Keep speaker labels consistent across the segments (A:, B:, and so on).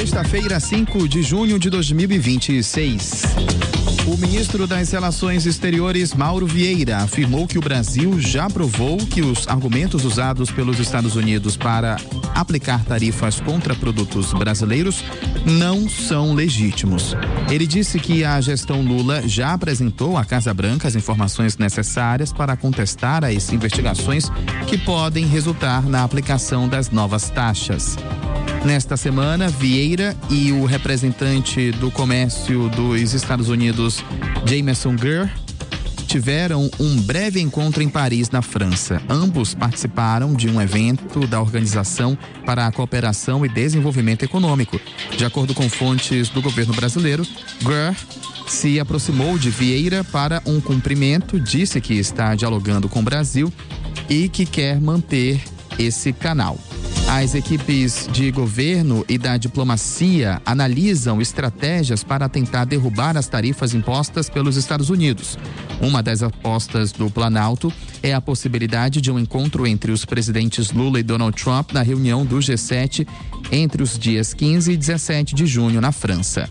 A: Sexta-feira, 5 de junho de 2026. O ministro das Relações Exteriores, Mauro Vieira, afirmou que o Brasil já provou que os argumentos usados pelos Estados Unidos para aplicar tarifas contra produtos brasileiros não são legítimos. Ele disse que a gestão Lula já apresentou à Casa Branca as informações necessárias para contestar as investigações que podem resultar na aplicação das novas taxas. Nesta semana, Vieira e o representante do comércio dos Estados Unidos, Jameson Greer, tiveram um breve encontro em Paris, na França. Ambos participaram de um evento da Organização para a Cooperação e Desenvolvimento Econômico. De acordo com fontes do governo brasileiro, Greer se aproximou de Vieira para um cumprimento, disse que está dialogando com o Brasil e que quer manter esse canal. As equipes de governo e da diplomacia analisam estratégias para tentar derrubar as tarifas impostas pelos Estados Unidos. Uma das apostas do Planalto é a possibilidade de um encontro entre os presidentes Lula e Donald Trump na reunião do G7 entre os dias 15 e 17 de junho na França.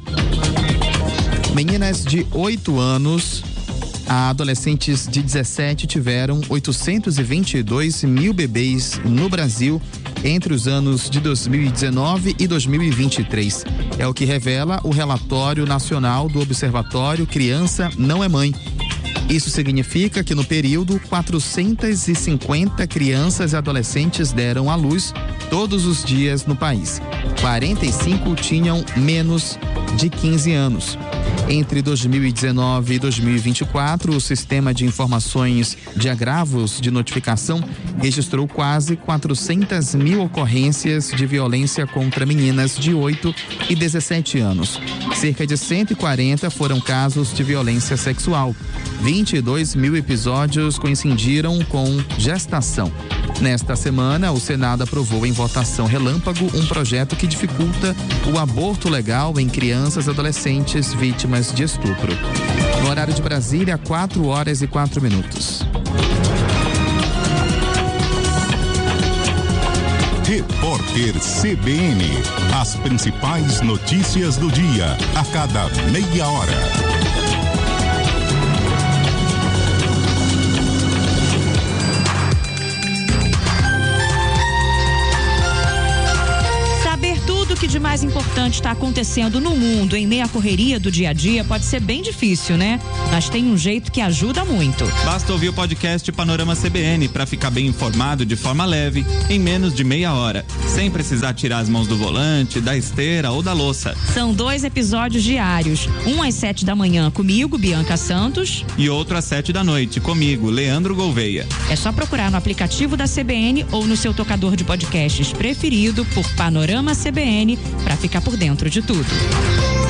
A: Meninas de 8 anos a adolescentes de 17 tiveram 822 mil bebês no Brasil entre os anos de 2019 e 2023. É o que revela o relatório nacional do Observatório Criança Não é Mãe. Isso significa que no período 450 crianças e adolescentes deram à luz todos os dias no país. 45 tinham menos de 15 anos. Entre 2019 e 2024, o Sistema de Informações de Agravos de Notificação registrou quase 400 mil ocorrências de violência contra meninas de 8 e 17 anos. Cerca de 140 foram casos de violência sexual. 22 mil episódios coincidiram com gestação. Nesta semana, o Senado aprovou em votação relâmpago um projeto que dificulta o aborto legal em crianças e adolescentes vítimas de estupro. No horário de Brasília, 4h04.
B: Repórter CBN. As principais notícias do dia, a cada meia hora.
C: O que de mais importante está acontecendo no mundo em meio à correria do dia a dia pode ser bem difícil, né? Mas tem um jeito que ajuda muito.
D: Basta ouvir o podcast Panorama CBN para ficar bem informado de forma leve, em menos de meia hora, sem precisar tirar as mãos do volante, da esteira ou da louça.
C: São 2 episódios diários, um às 7 da manhã comigo, Bianca Santos,
D: e outro às 7 da noite comigo, Leandro Gouveia.
C: É só procurar no aplicativo da CBN ou no seu tocador de podcasts preferido por Panorama CBN para ficar por dentro de tudo.